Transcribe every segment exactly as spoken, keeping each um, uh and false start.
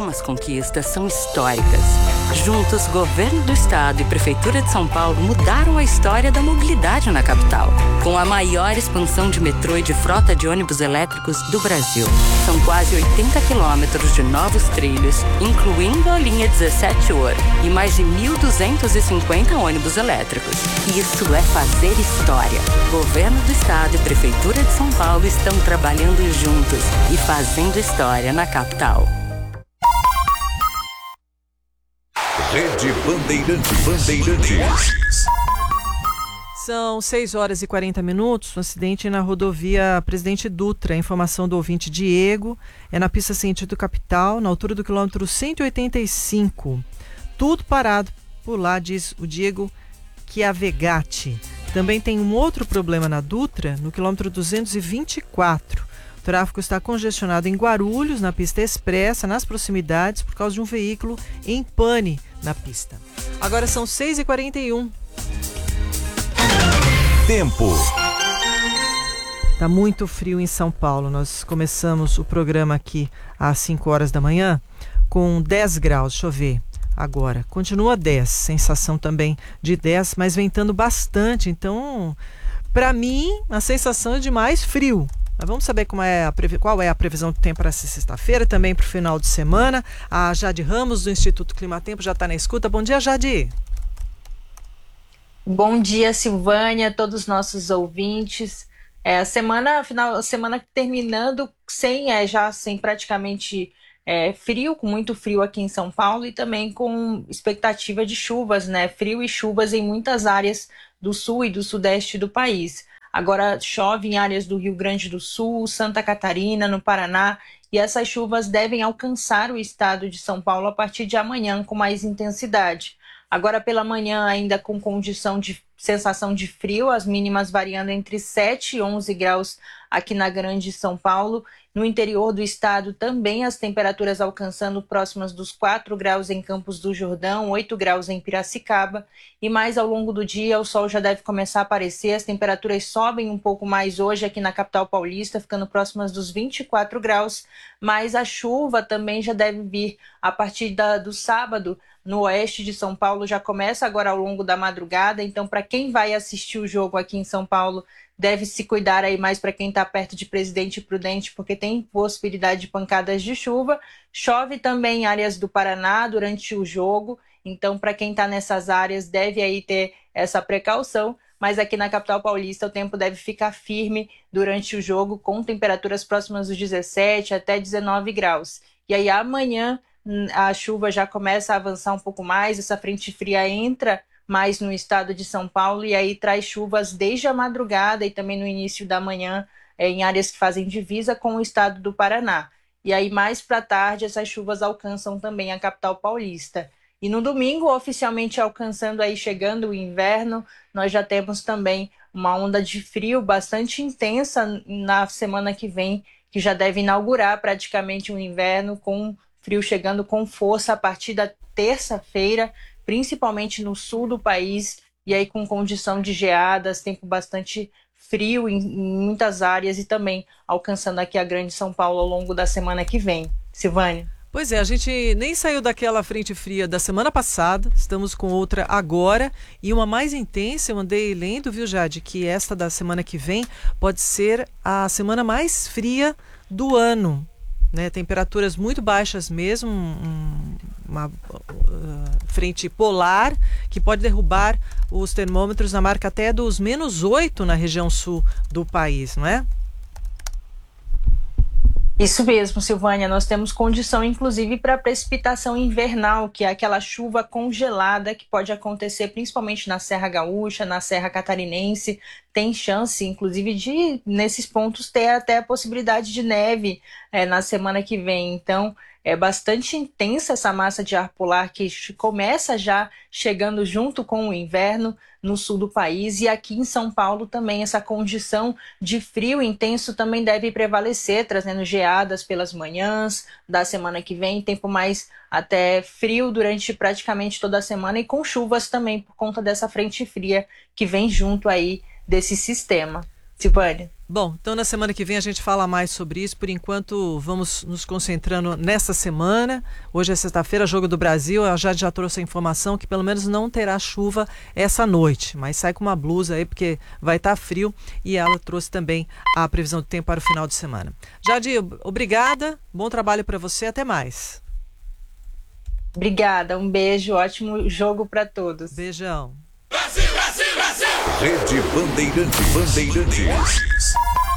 algumas conquistas são históricas. Juntos, Governo do Estado e Prefeitura de São Paulo mudaram a história da mobilidade na capital, com a maior expansão de metrô e de frota de ônibus elétricos do Brasil. São quase oitenta quilômetros de novos trilhos, incluindo a linha dezessete Ouro, e mais de mil duzentos e cinquenta ônibus elétricos. Isso é fazer história. Governo do Estado e Prefeitura de São Paulo estão trabalhando juntos e fazendo história na capital. Rede Bandeirantes. Bandeirantes. São seis horas e quarenta minutos, um acidente na rodovia Presidente Dutra. A informação do ouvinte Diego é na pista sentido capital, na altura do quilômetro cento e oitenta e cinco. Tudo parado por lá, diz o Diego Chiavegatti. Também tem um outro problema na Dutra, no quilômetro duzentos e vinte e quatro. O tráfego está congestionado em Guarulhos, na pista expressa, nas proximidades, por causa de um veículo em pane na pista. Agora são seis e quarenta e um. Tempo. Tá muito frio em São Paulo. Nós começamos o programa aqui às cinco horas da manhã com dez graus. Deixa eu ver agora. Continua dez, sensação também de dez, mas ventando bastante. Então, para mim, a sensação é de mais frio. Mas vamos saber como é a previ- qual é a previsão do tempo para essa sexta-feira, também para o final de semana. A Jade Ramos, do Instituto Climatempo, já está na escuta. Bom dia, Jade. Bom dia, Silvânia, todos os nossos ouvintes. É, a semana, final, a semana terminando sem, é, já sem praticamente é, frio, com muito frio aqui em São Paulo e também com expectativa de chuvas, né? Frio e chuvas em muitas áreas do sul e do sudeste do país. Agora chove em áreas do Rio Grande do Sul, Santa Catarina, no Paraná, e essas chuvas devem alcançar o estado de São Paulo a partir de amanhã com mais intensidade. Agora pela manhã ainda com condição de sensação de frio, as mínimas variando entre sete e onze graus aqui na Grande São Paulo. No interior do estado também as temperaturas alcançando próximas dos quatro graus em Campos do Jordão, oito graus em Piracicaba. E mais ao longo do dia o sol já deve começar a aparecer, as temperaturas sobem um pouco mais hoje aqui na capital paulista, ficando próximas dos vinte e quatro graus. Mas a chuva também já deve vir a partir da, do sábado. No oeste de São Paulo já começa agora ao longo da madrugada, então para quem vai assistir o jogo aqui em São Paulo, deve se cuidar aí mais para quem está perto de Presidente Prudente, porque tem possibilidade de pancadas de chuva. Chove também em áreas do Paraná durante o jogo, então para quem está nessas áreas deve aí ter essa precaução, mas aqui na capital paulista o tempo deve ficar firme durante o jogo, com temperaturas próximas dos dezessete até dezenove graus. E aí amanhã a chuva já começa a avançar um pouco mais, essa frente fria entra mais no estado de São Paulo e aí traz chuvas desde a madrugada e também no início da manhã é, em áreas que fazem divisa com o estado do Paraná. E aí mais para tarde essas chuvas alcançam também a capital paulista. E no domingo, oficialmente alcançando aí, chegando o inverno, nós já temos também uma onda de frio bastante intensa na semana que vem, que já deve inaugurar praticamente um inverno com frio chegando com força a partir da terça-feira, principalmente no sul do país, e aí com condição de geadas, tempo bastante frio em, em muitas áreas e também alcançando aqui a Grande São Paulo ao longo da semana que vem. Silvânia? Pois é, a gente nem saiu daquela frente fria da semana passada, estamos com outra agora e uma mais intensa. Eu andei lendo, viu, Jade, que esta da semana que vem pode ser a semana mais fria do ano. Né, temperaturas muito baixas mesmo, um, uma uh, frente polar que pode derrubar os termômetros na marca até dos menos oito na região sul do país, não é? Isso mesmo, Silvânia, nós temos condição inclusive para precipitação invernal, que é aquela chuva congelada que pode acontecer principalmente na Serra Gaúcha, na Serra Catarinense. Tem chance inclusive de nesses pontos ter até a possibilidade de neve é, na semana que vem, então é bastante intensa essa massa de ar polar que começa já chegando junto com o inverno no sul do país, e aqui em São Paulo também essa condição de frio intenso também deve prevalecer, trazendo geadas pelas manhãs da semana que vem, tempo mais até frio durante praticamente toda a semana e com chuvas também por conta dessa frente fria que vem junto aí desse sistema. Silvânia? Bom, então na semana que vem a gente fala mais sobre isso. Por enquanto, vamos nos concentrando nessa semana. Hoje é sexta-feira, Jogo do Brasil. A Jade já trouxe a informação que pelo menos não terá chuva essa noite, mas sai com uma blusa aí porque vai estar frio, e ela trouxe também a previsão do tempo para o final de semana. Jade, obrigada, bom trabalho para você, até mais. Obrigada, um beijo, ótimo jogo para todos. Beijão. Brasil, Brasil, Brasil! Rede Bandeirante, Bandeirantes.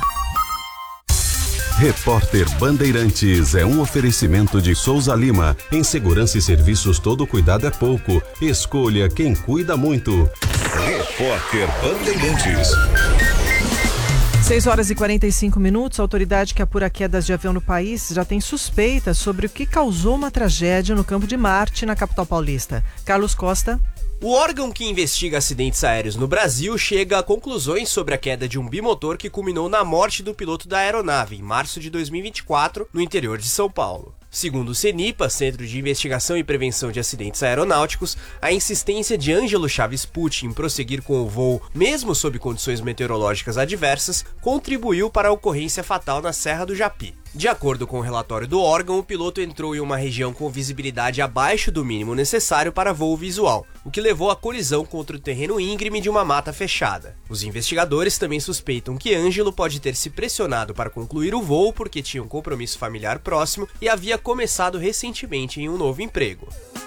Repórter Bandeirantes é um oferecimento de Souza Lima. Em segurança e serviços, todo cuidado é pouco. Escolha quem cuida muito. Repórter Bandeirantes. seis horas e quarenta e cinco minutos. A autoridade que apura quedas de avião no país já tem suspeitas sobre o que causou uma tragédia no Campo de Marte, na capital paulista. Carlos Costa. O órgão que investiga acidentes aéreos no Brasil chega a conclusões sobre a queda de um bimotor que culminou na morte do piloto da aeronave em março de dois mil e vinte e quatro, no interior de São Paulo. Segundo o CENIPA, Centro de Investigação e Prevenção de Acidentes Aeronáuticos, a insistência de Ângelo Chaves Pucci em prosseguir com o voo, mesmo sob condições meteorológicas adversas, contribuiu para a ocorrência fatal na Serra do Japi. De acordo com o relatório do órgão, o piloto entrou em uma região com visibilidade abaixo do mínimo necessário para voo visual, o que levou à colisão contra o terreno íngreme de uma mata fechada. Os investigadores também suspeitam que Ângelo pode ter se pressionado para concluir o voo porque tinha um compromisso familiar próximo e havia começado recentemente em um novo emprego.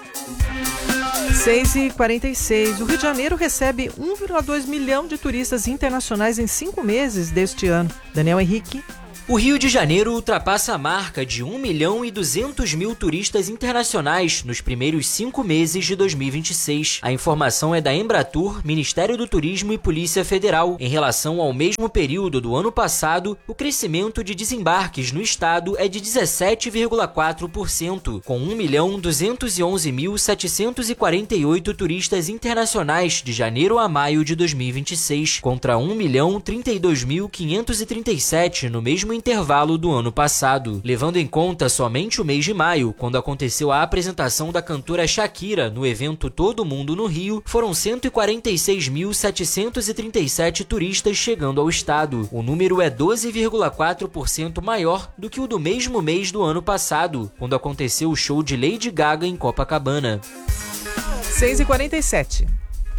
seis e quarenta e seis. O Rio de Janeiro recebe um vírgula dois milhão de turistas internacionais em cinco meses deste ano. Daniel Henrique. O Rio de Janeiro ultrapassa a marca de um milhão e duzentos mil turistas internacionais nos primeiros cinco meses de dois mil e vinte e seis. A informação é da Embratur, Ministério do Turismo e Polícia Federal. Em relação ao mesmo período do ano passado, o crescimento de desembarques no estado é de dezessete vírgula quatro por cento, com um milhão duzentos e onze mil setecentos e quarenta e oito turistas internacionais de janeiro a maio de dois mil e vinte e seis, contra um milhão trinta e dois mil quinhentos e trinta e sete no mesmo intervalo do ano passado, levando em conta somente o mês de maio, quando aconteceu a apresentação da cantora Shakira no evento Todo Mundo no Rio, foram cento e quarenta e seis mil setecentos e trinta e sete turistas chegando ao estado. O número é doze vírgula quatro por cento maior do que o do mesmo mês do ano passado, quando aconteceu o show de Lady Gaga em Copacabana. seis e quarenta e sete.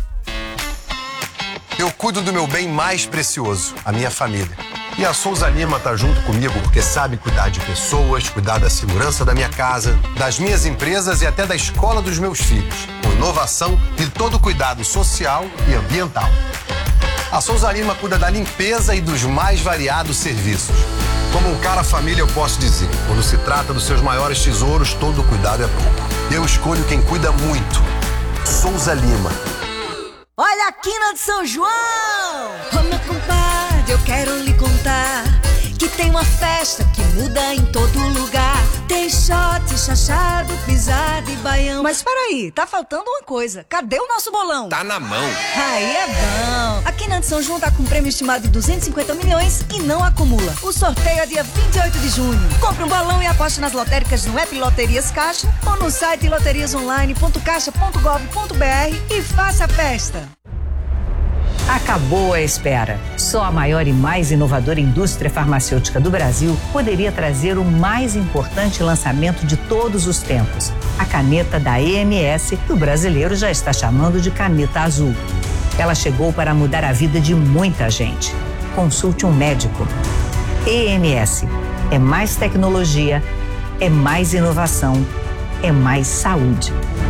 Eu cuido do meu bem mais precioso, a minha família. E a Souza Lima tá junto comigo porque sabe cuidar de pessoas, cuidar da segurança da minha casa, das minhas empresas e até da escola dos meus filhos, com inovação e todo cuidado social e ambiental. A Souza Lima cuida da limpeza e dos mais variados serviços. Como um cara família, eu posso dizer, quando se trata dos seus maiores tesouros, todo cuidado é pouco. Eu escolho quem cuida muito. Souza Lima. Olha a quina de São João! Ô meu compadre, eu quero lhe contar que tem uma festa que muda em todo lugar. Tem shot, chachado, pisado e baião. Mas peraí, tá faltando uma coisa. Cadê o nosso bolão? Tá na mão. Aí é bom. A Quina de São João tá com um prêmio estimado de duzentos e cinquenta milhões e não acumula. O sorteio é dia vinte e oito de junho. Compre um bolão e aposte nas lotéricas no app Loterias Caixa ou no site loterias online ponto caixa ponto gov ponto br e faça a festa. Acabou a espera. Só a maior e mais inovadora indústria farmacêutica do Brasil poderia trazer o mais importante lançamento de todos os tempos. A caneta da E M S, que o brasileiro já está chamando de caneta azul. Ela chegou para mudar a vida de muita gente. Consulte um médico. E M S. É mais tecnologia, é mais inovação, é mais saúde.